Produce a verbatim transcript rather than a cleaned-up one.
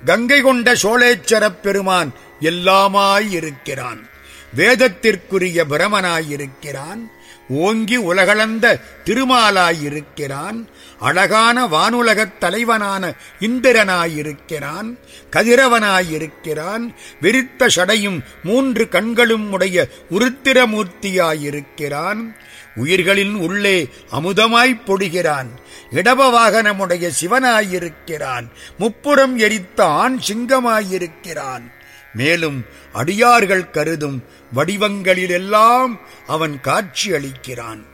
கங்கை கொண்ட சோழேச்சரப் பெருமான் எல்லாமாயிருக்கிறான். வேதத்திற்குரிய பிரமனாயிருக்கிறான். ஓங்கி உலகளந்த திருமாலாயிருக்கிறான். அழகான வானுலகத் தலைவனான இந்திரனாயிருக்கிறான். கதிரவனாயிருக்கிறான். விரித்த சடையும் மூன்று கண்களும் உடைய உருத்திரமூர்த்தியாயிருக்கிறான். உயிர்களின் உள்ளே அமுதமாய்ப் பொழிகிறான். இடபவாகனமுடைய சிவனாயிருக்கிறான். முப்புறம் எரித்த ஆண் சிங்கமாயிருக்கிறான். மேலும் அடியார்கள் கருதும் வடிவங்களிலெல்லாம் அவன் காட்சி அளிக்கிறான்.